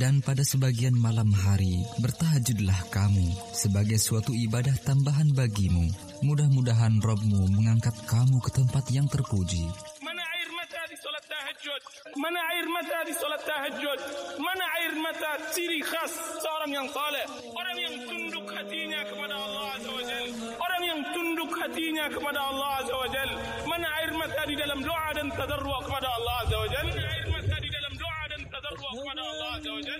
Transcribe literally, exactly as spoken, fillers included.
Dan pada sebagian malam hari, bertahajudlah kamu sebagai suatu ibadah tambahan bagimu. Mudah-mudahan Rabb-mu mengangkat kamu ke tempat yang terpuji. Mana air mata di salat tahajud? Mana air mata di salat tahajud? Mana air mata ciri khas seorang yang saleh? Orang yang tunduk hatinya kepada Allah Azza wa Jal. Orang yang tunduk hatinya kepada Allah Azza wa Jal. Mana air mata di dalam doa dan tadarru' kepada Allah Azza wa Jal? Mana air mata di dalam doa dan tadarru' kepada Allah Azza wa Jal?